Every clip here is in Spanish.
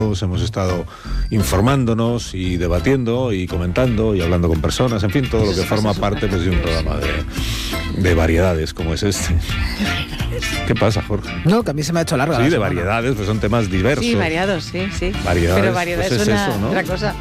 Hemos estado informándonos y debatiendo y comentando y hablando con personas, en fin, todo lo que forma parte pues, de un programa de variedades como es este. ¿Qué pasa, Jorge? No, que a mí se me ha hecho larga. Sí, de variedades, pues son temas diversos. Sí, variados, sí. Variedades, pero variedades pues es eso, ¿no? otra cosa.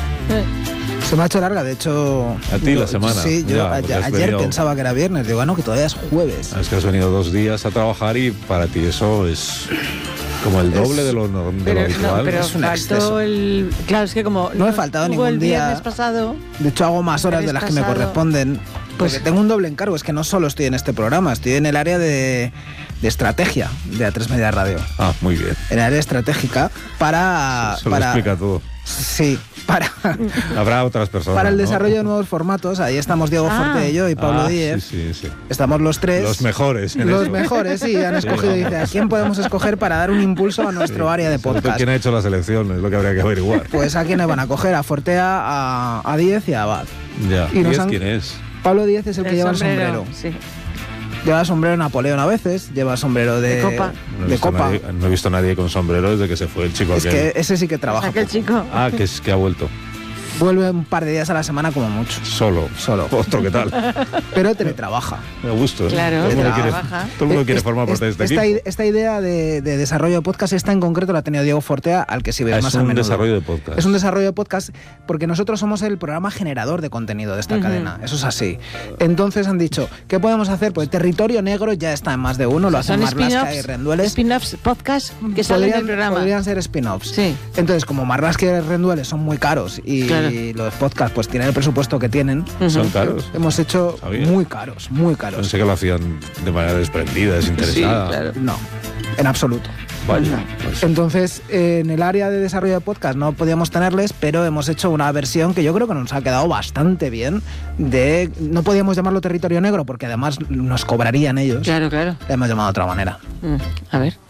Se me ha hecho larga, de hecho... A ti la semana. Sí, yo ayer pensaba que era viernes, digo, no, que todavía es jueves. Es que has venido 2 días a trabajar y para ti eso es como el doble de lo habitual. No, pero es un exceso. Claro, es que como... No he faltado ningún el día. viernes pasado... De hecho, hago más horas de las que me corresponden. Pues porque tengo un doble encargo, es que no solo estoy en este programa, estoy en el área de estrategia de A3 Media Radio. Ah, muy bien. En el área estratégica para... Eso lo explica todo. Sí, para... Habrá otras personas, para el ¿no? desarrollo de nuevos formatos, ahí estamos Diego Fortello y Pablo Díez. Sí. Estamos los tres. Los mejores. Los mejores, sí, han escogido. Dice, ¿a quién podemos escoger para dar un impulso a nuestro área de podcast? ¿Quién ha hecho la selección? Es lo que habría que averiguar. Pues a quiénes van a coger, a Fortea, a Díez y a Abad. Ya, Y ¿Díez quién es? Pablo Díez es el que lleva el sombrero. Sí. Lleva sombrero Napoleón a veces, lleva sombrero de copa. No he visto a nadie con sombrero desde que se fue el chico Es aquel. que ese sí que trabaja. Aquel chico. Ah, que ha vuelto. Vuelve un par de días a la semana como mucho. Solo. Otro, ¿qué tal? Pero teletrabaja. Me gusta. ¿Eh? Claro, Todo el mundo trabaja. quiere formar parte de este equipo. Esta idea de desarrollo de podcast, esta en concreto la ha tenido Diego Fortea, al que sí ves más a menudo. Es un desarrollo de podcast. Es un desarrollo de podcast porque nosotros somos el programa generador de contenido de esta cadena. Eso es así. Entonces han didicho, ¿qué podemos hacer? Pues Territorio Negro ya está en más de uno, lo hacen Marlaska y Rendueles. Spin-offs, podcast que salen del programa. Podrían ser spin-offs. Sí. Entonces, como Marlaska y Rendueles son muy caros y los podcasts pues tienen el presupuesto que tienen. ¿Son caros? Hemos hecho muy caros. Pensé que lo hacían de manera desprendida, desinteresada. Sí, claro. No, en absoluto. Vaya. Pues. Entonces, en el área de desarrollo de podcast no podíamos tenerles, pero hemos hecho una versión que yo creo que nos ha quedado bastante bien. No podíamos llamarlo Territorio Negro porque además nos cobrarían ellos. Claro. Le hemos llamado de otra manera. A ver.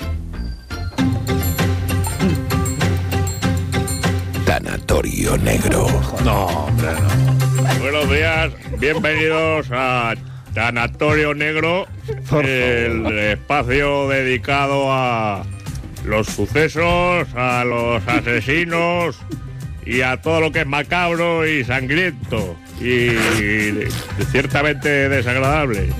Tanatorio Negro. No, hombre, no. Buenos días, bienvenidos a Tanatorio Negro, el espacio dedicado a los sucesos, a los asesinos y a todo lo que es macabro y sangriento y ciertamente desagradable.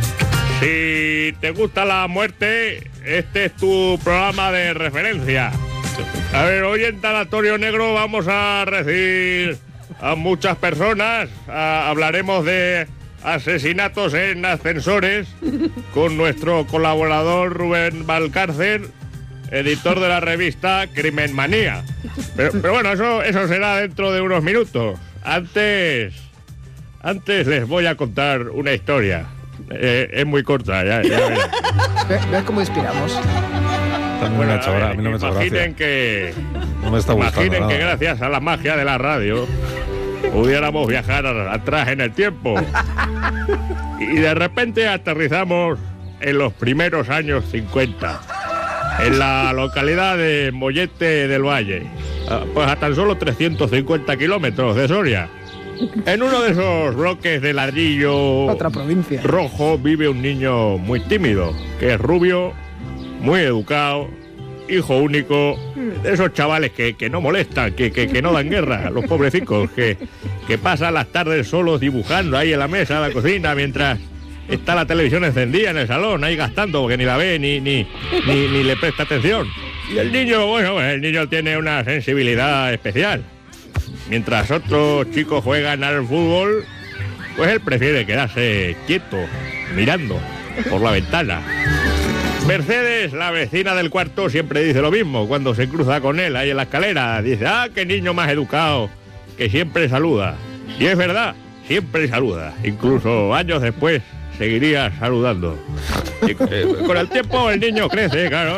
Si te gusta la muerte, este es tu programa de referencia. A ver, hoy en Tanatorio Negro vamos a recibir a muchas personas. Hablaremos de asesinatos en ascensores con nuestro colaborador Rubén Valcárcel, editor de la revista Crimen Manía. Pero bueno, eso será dentro de unos minutos. Antes les voy a contar una historia. Es muy corta, ya verás. ¿Ves cómo inspiramos? Bueno, a mí no me ha hecho gracia. No me está gustando Imaginen nada. que gracias a la magia de la radio pudiéramos viajar atrás en el tiempo. Y de repente aterrizamos en los primeros años 50, en la localidad de Mollete del Valle, pues a tan solo 350 kilómetros de Soria. En uno de esos bloques de ladrillo Otra provincia. rojo vive un niño muy tímido, que es rubio, muy educado, hijo único, de esos chavales que no molestan, que no dan guerra, los pobrecicos, que pasan las tardes solos dibujando ahí en la mesa de la cocina mientras está la televisión encendida en el salón, ahí gastando, porque ni la ve ni le presta atención. Y el niño tiene una sensibilidad especial. Mientras otros chicos juegan al fútbol, pues él prefiere quedarse quieto, mirando por la ventana. Mercedes, la vecina del cuarto, siempre dice lo mismo cuando se cruza con él ahí en la escalera. Dice, qué niño más educado, que siempre saluda. Y es verdad, siempre saluda. Incluso años después seguiría saludando. Y, con el tiempo el niño crece, claro,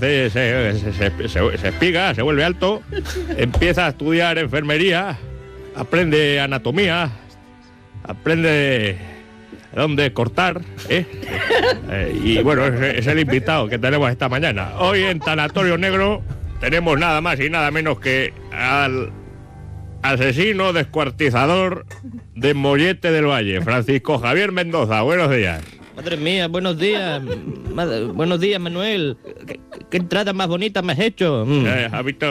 se espiga, se vuelve alto, empieza a estudiar enfermería, aprende anatomía, aprende dónde cortar, y bueno, es el invitado que tenemos esta mañana. Hoy en Tanatorio Negro tenemos nada más y nada menos que al asesino descuartizador de Mollete del Valle, Francisco Javier Mendoza. Buenos días. Madre mía, buenos días. Buenos días, Manuel. ¿Qué entrada más bonita me has hecho? ¿Has visto